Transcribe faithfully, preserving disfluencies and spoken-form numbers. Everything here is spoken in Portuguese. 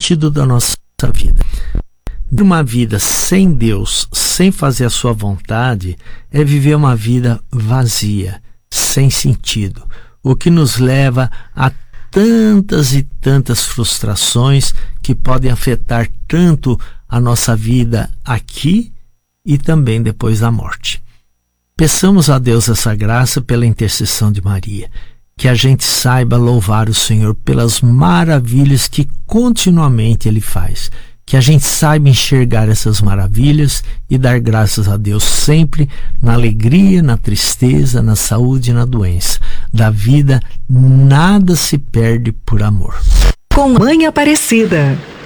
sentido da nossa vida. Uma vida sem Deus, sem fazer a sua vontade, é viver uma vida vazia, sem sentido, o que nos leva a tantas e tantas frustrações que podem afetar tanto a nossa vida aqui e também depois da morte. Peçamos a Deus essa graça pela intercessão de Maria, que a gente saiba louvar o Senhor pelas maravilhas que continuamente Ele faz, que a gente saiba enxergar essas maravilhas e dar graças a Deus sempre na alegria, na tristeza, na saúde e na doença. Da vida nada se perde por amor. Com Mãe Aparecida.